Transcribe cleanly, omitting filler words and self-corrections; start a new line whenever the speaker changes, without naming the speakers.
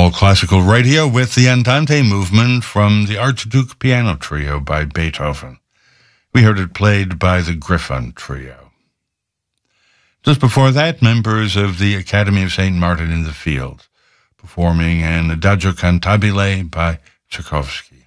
All Classical Radio with the Andante movement from the Archduke Piano Trio by Beethoven. We heard it played by the Griffon Trio. Just before that, members of the Academy of St. Martin in the Fields, performing an Adagio Cantabile by Tchaikovsky.